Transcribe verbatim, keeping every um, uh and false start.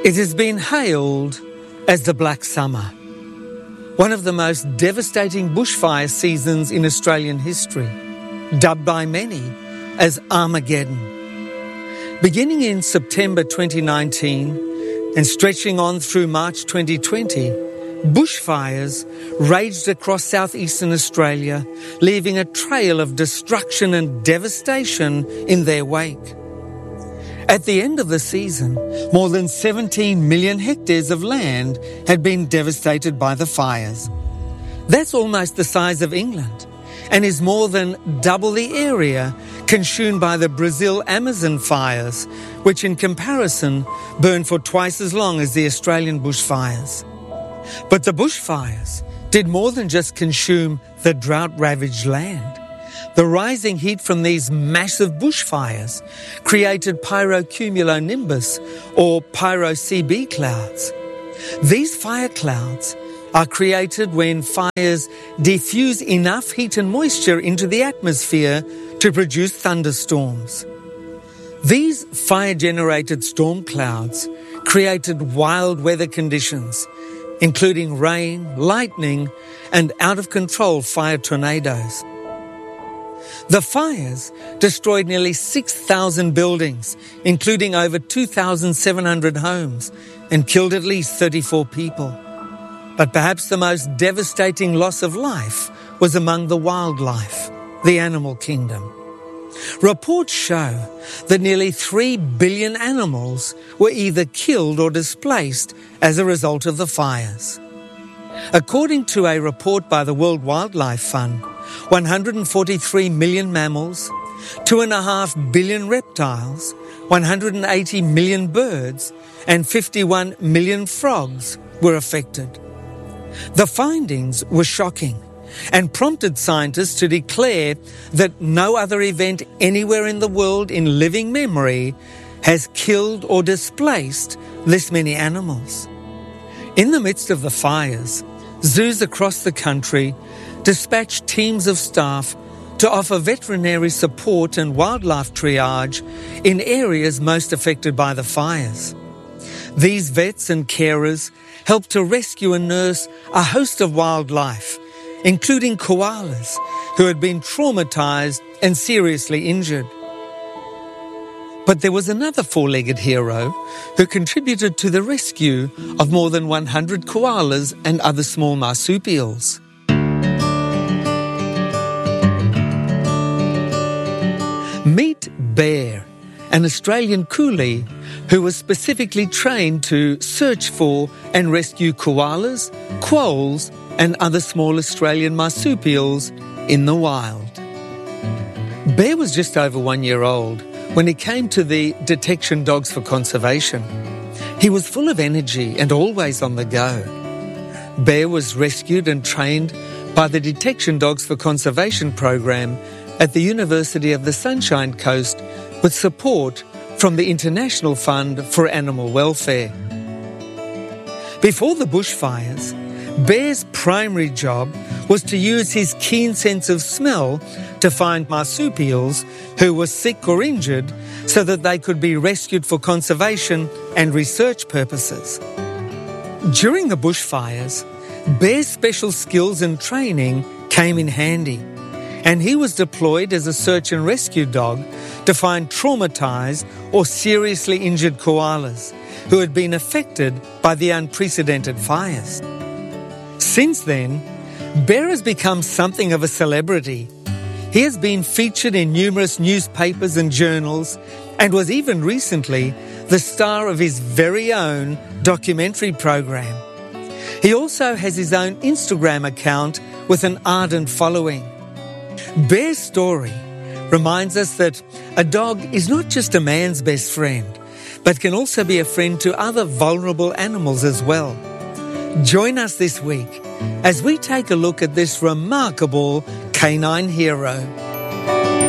It has been hailed as the Black Summer, one of the most devastating bushfire seasons in Australian history, dubbed by many as Armageddon. Beginning in September twenty nineteen and stretching on through March twenty twenty, bushfires raged across southeastern Australia, leaving a trail of destruction and devastation in their wake. At the end of the season, more than seventeen million hectares of land had been devastated by the fires. That's almost the size of England and is more than double the area consumed by the Brazil Amazon fires, which in comparison burned for twice as long as the Australian bushfires. But the bushfires did more than just consume the drought-ravaged land. The rising heat from these massive bushfires created pyrocumulonimbus, or pyro-C B clouds. These fire clouds are created when fires diffuse enough heat and moisture into the atmosphere to produce thunderstorms. These fire-generated storm clouds created wild weather conditions, including rain, lightning, and out-of-control fire tornadoes. The fires destroyed nearly six thousand buildings, including over two thousand seven hundred homes, and killed at least thirty-four people. But perhaps the most devastating loss of life was among the wildlife, the animal kingdom. Reports show that nearly three billion animals were either killed or displaced as a result of the fires. According to a report by the World Wildlife Fund, one hundred forty-three million mammals, two point five billion reptiles, one hundred eighty million birds, and fifty-one million frogs were affected. The findings were shocking and prompted scientists to declare that no other event anywhere in the world in living memory has killed or displaced this many animals. In the midst of the fires, zoos across the country dispatched teams of staff to offer veterinary support and wildlife triage in areas most affected by the fires. These vets and carers helped to rescue and nurse a host of wildlife, including koalas who had been traumatized and seriously injured. But there was another four-legged hero who contributed to the rescue of more than one hundred koalas and other small marsupials. Meet Bear, an Australian coolie who was specifically trained to search for and rescue koalas, quolls, and other small Australian marsupials in the wild. Bear was just over one year old when he came to the Detection Dogs for Conservation. He was full of energy and always on the go. Bear was rescued and trained by the Detection Dogs for Conservation program at the University of the Sunshine Coast with support from the International Fund for Animal Welfare. Before the bushfires, Bear's primary job was to use his keen sense of smell to find marsupials who were sick or injured so that they could be rescued for conservation and research purposes. During the bushfires, Bear's special skills and training came in handy, and he was deployed as a search and rescue dog to find traumatized or seriously injured koalas who had been affected by the unprecedented fires. Since then, Bear has become something of a celebrity. He has been featured in numerous newspapers and journals and was even recently the star of his very own documentary program. He also has his own Instagram account with an ardent following. Bear's story reminds us that a dog is not just a man's best friend, but can also be a friend to other vulnerable animals as well. Join us this week as we take a look at this remarkable canine hero.